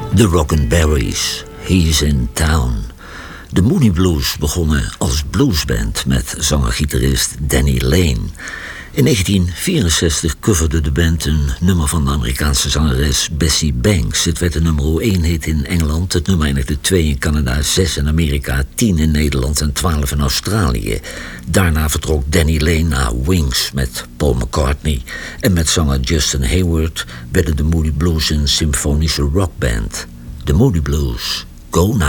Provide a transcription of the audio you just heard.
The Rockenberries, He's in Town. De Moody Blues begonnen als bluesband met zanger-gitarist Danny Lane. In 1964 coverde de band een nummer van de Amerikaanse zangeres Bessie Banks. Het werd de nummer 1 hit in Engeland, het nummer eindigde 2 in Canada, 6 in Amerika, 10 in Nederland en 12 in Australië. Daarna vertrok Danny Lane naar Wings met Paul McCartney. En met zanger Justin Hayward werden de Moody Blues een symfonische rockband. De Moody Blues, Go Now.